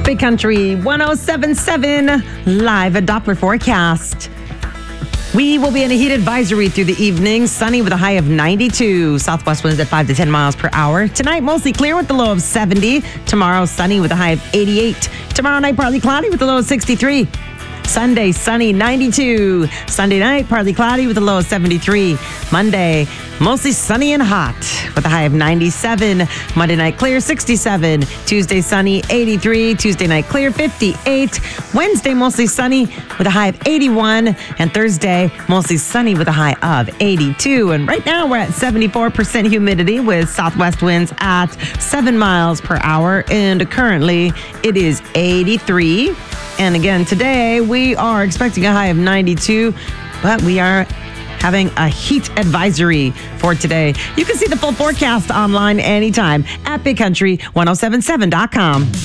Big Country 107.7 live at Doppler forecast. We will be in a heat advisory through the evening. Sunny with a high of 92. Southwest winds at 5 to 10 miles per hour. Tonight, mostly clear with the low of 70. Tomorrow, sunny with a high of 88. Tomorrow night, partly cloudy with a low of 63. Sunday, sunny, 92. Sunday night, partly cloudy with a low of 73. Monday, mostly sunny and hot with a high of 97. Monday night, clear, 67. Tuesday, sunny, 83. Tuesday night, clear, 58. Wednesday, mostly sunny with a high of 81. And Thursday, mostly sunny with a high of 82. And right now, we're at 74% humidity with southwest winds at 7 miles per hour. And currently, it is 83. And again, today we are expecting a high of 92, but we are having a heat advisory for today. You can see the full forecast online anytime at BigCountry1077.com.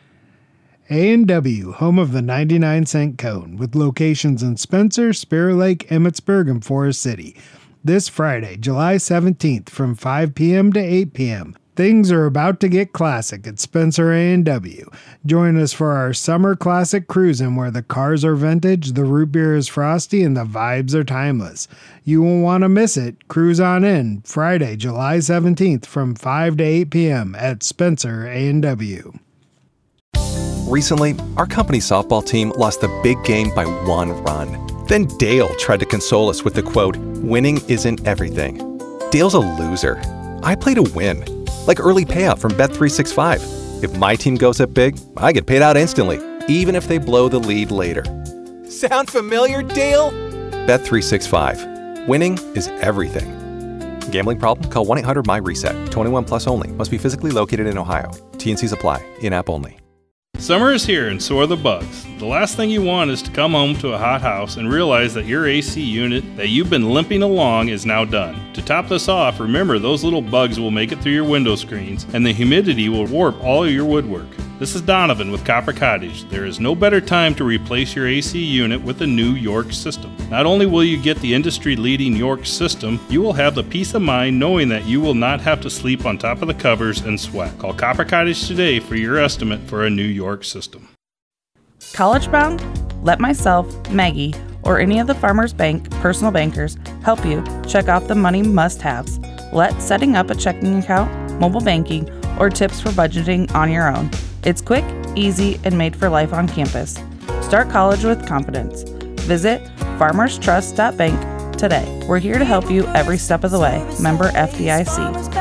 A&W, home of the 99-cent cone, with locations in Spencer, Spirit Lake, Emmitsburg, and Forest City. This Friday, July 17th from 5 p.m. to 8 p.m. Things are about to get classic at Spencer A&W. Join us for our summer classic cruising where the cars are vintage, the root beer is frosty, and the vibes are timeless. You won't want to miss it. Cruise on in Friday, July 17th from 5 to 8 p.m. at Spencer A&W. Recently, our company softball team lost the big game by 1 run. Then Dale tried to console us with the quote, "Winning isn't everything." Dale's a loser. I play to win. Like early payout from Bet365. If my team goes up big, I get paid out instantly, even if they blow the lead later. Sound familiar, Dale? Bet365. Winning is everything. Gambling problem? Call 1-800-MY-RESET. 21 plus only. Must be physically located in Ohio. T&Cs apply. In-app only. Summer is here and so are the bugs. The last thing you want is to come home to a hot house and realize that your AC unit that you've been limping along is now done. To top this off, remember those little bugs will make it through your window screens and the humidity will warp all your woodwork. This is Donovan with Copper Cottage. There is no better time to replace your AC unit with the new York system. Not only will you get the industry-leading York system, you will have the peace of mind knowing that you will not have to sleep on top of the covers and sweat. Call Copper Cottage today for your estimate for a new York system. College bound? Let myself, Maggie, or any of the Farmers Bank personal bankers help you check off the money must-haves. Let setting up a checking account, mobile banking, or tips for budgeting on your own. It's quick, easy, and made for life on campus. Start college with confidence. Visit farmerstrust.bank today. We're here to help you every step of the way. Member FDIC.